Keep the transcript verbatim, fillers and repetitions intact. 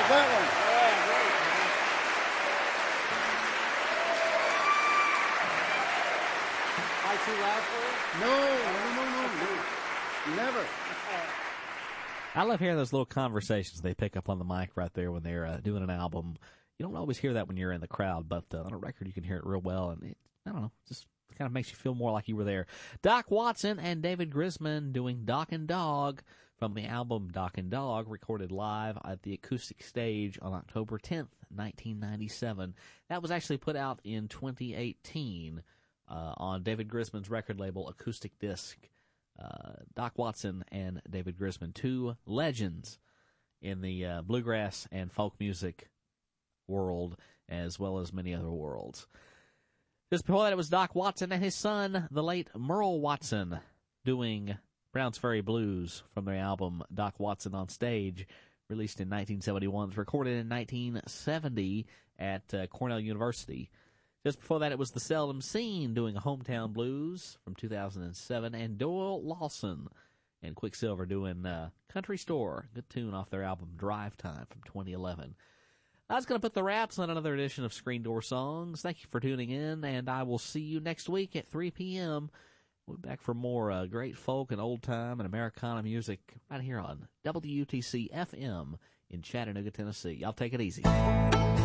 like that one. Am I too loud for you? No, no, no, no, no. Never. I love hearing those little conversations they pick up on the mic right there when they're uh, doing an album. You don't always hear that when you're in the crowd, but uh, on a record you can hear it real well, and it, I don't know, just kind of makes you feel more like you were there. Doc Watson and David Grisman doing Doc and Dog from the album Doc and Dog, recorded live at the Acoustic Stage on October tenth, nineteen ninety-seven. That was actually put out in twenty eighteen uh, on David Grisman's record label, Acoustic Disc. Uh, Doc Watson and David Grisman, two legends in the uh, bluegrass and folk music world, as well as many other worlds. Just before that, it was Doc Watson and his son, the late Merle Watson, doing Browns Ferry Blues from their album Doc Watson on Stage, released in nineteen seventy-one. It was recorded in nineteen seventy at uh, Cornell University. Just before that, it was The Seldom Scene doing Hometown Blues from two thousand seven, and Doyle Lawson and Quicksilver doing uh, Country Store, good tune off their album Drive Time from twenty eleven. I was going to put the wraps on another edition of Screen Door Songs. Thank you for tuning in, and I will see you next week at three p.m. We'll be back for more uh, great folk and old-time and Americana music right here on W T C F M in Chattanooga, Tennessee. Y'all take it easy.